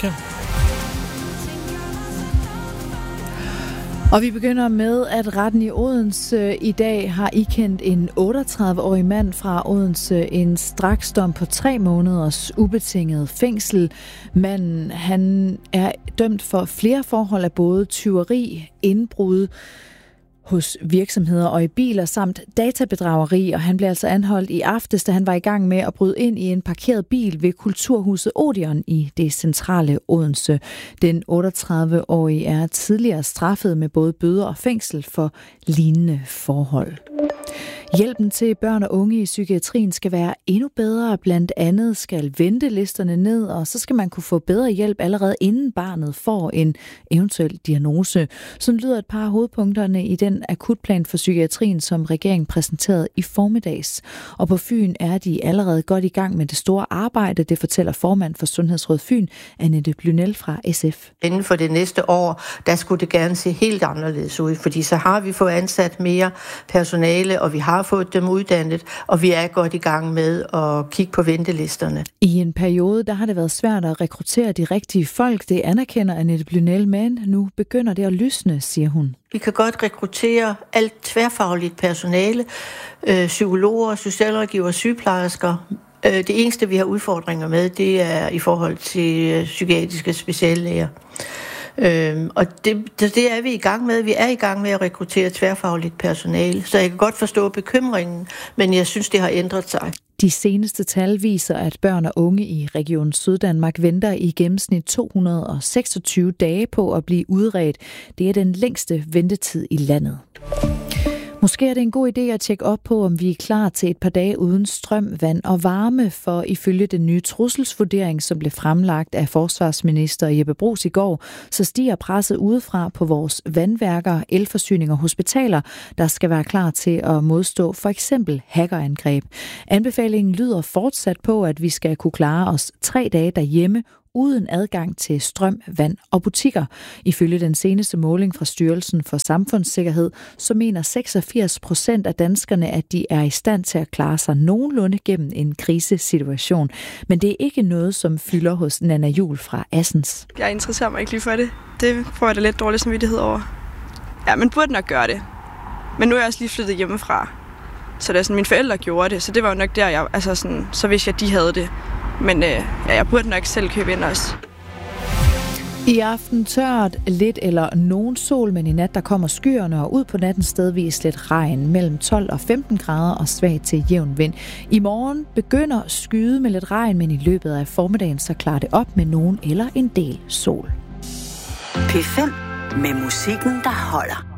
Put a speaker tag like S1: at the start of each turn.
S1: Amerika.
S2: Og vi begynder med, at retten i Odense i dag har ikendt en 38-årig mand fra Odense en straksdom på 3 måneders ubetinget fængsel. Manden, han er dømt for flere forhold af både tyveri, indbrud hos virksomheder og i biler samt databedrageri, og han blev altså anholdt i aftes, da han var i gang med at bryde ind i en parkeret bil ved Kulturhuset Odeon i det centrale Odense. Den 38-årige er tidligere straffet med både bøder og fængsel for lignende forhold. Hjælpen til børn og unge i psykiatrien skal være endnu bedre. Blandt andet skal ventelisterne ned, og så skal man kunne få bedre hjælp allerede inden barnet får en eventuel diagnose. Sådan lyder et par af hovedpunkterne i den akutplan for psykiatrien, som regeringen præsenterede i formiddags. Og på Fyn er de allerede godt i gang med det store arbejde, det fortæller formand for Sundhedsråd Fyn, Annette Blynel fra SF.
S3: Inden for det næste år, der skulle det gerne se helt anderledes ud, fordi så har vi fået ansat mere personale, og vi har fået dem uddannet, og vi er godt i gang med at kigge på ventelisterne.
S2: I en periode, der har det været svært at rekruttere de rigtige folk. Det anerkender Annette Blynel, men nu begynder det at lysne, siger hun.
S3: Vi kan godt rekruttere alt tværfagligt personale, psykologer, socialrådgivere, sygeplejersker. Det eneste, vi har udfordringer med, det er i forhold til psykiatriske speciallæger. Og det er vi i gang med. Vi er i gang med at rekruttere tværfagligt personale, så jeg kan godt forstå bekymringen, men jeg synes, det har ændret sig.
S2: De seneste tal viser, at børn og unge i Region Syddanmark venter i gennemsnit 226 dage på at blive udredt. Det er den længste ventetid i landet. Måske er det en god idé at tjekke op på, om vi er klar til et par dage uden strøm, vand og varme, for ifølge den nye trusselsvurdering, som blev fremlagt af forsvarsminister Jeppe Bruus i går, så stiger presset udefra på vores vandværker, elforsyning og hospitaler, der skal være klar til at modstå for eksempel hackerangreb. Anbefalingen lyder fortsat på, at vi skal kunne klare os 3 dage derhjemme, uden adgang til strøm, vand og butikker. Ifølge den seneste måling fra Styrelsen for Samfundssikkerhed, så mener 86% af danskerne, at de er i stand til at klare sig nogenlunde gennem en krisesituation. Men det er ikke noget, som fylder hos Nana Juhl fra Assens.
S4: Jeg interesserer mig ikke lige for det. Det får jeg da lidt dårlig samvittighed over. Ja, man burde nok gøre det. Men nu er jeg også lige flyttet hjemmefra. Så det er sådan, mine forældre gjorde det, så det var jo nok der, jeg, altså sådan, så vidste jeg, at de havde det. Men jeg burde nok selv købe ind også.
S2: I aften tørt, lidt eller nogen sol, men i nat der kommer skyerne, og ud på natten stedvis lidt regn mellem 12 og 15 grader og svag til jævn vind. I morgen begynder skyde med lidt regn, men i løbet af formiddagen så klarer det op med nogen eller en del sol.
S5: P5 med musikken, der holder.